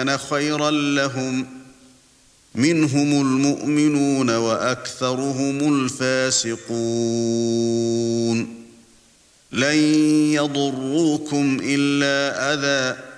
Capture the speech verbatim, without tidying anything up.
كان خيرا لهم منهم المؤمنون وأكثرهم الفاسقون لن يضروكم إلا أذى